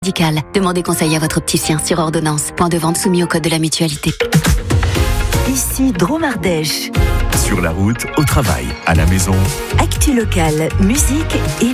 médical. Demandez conseil à votre opticien sur ordonnance. Point de vente soumis au code de la mutualité. Ici Drôme Ardèche. Sur la route, au travail, à la maison. Actu locale, musique et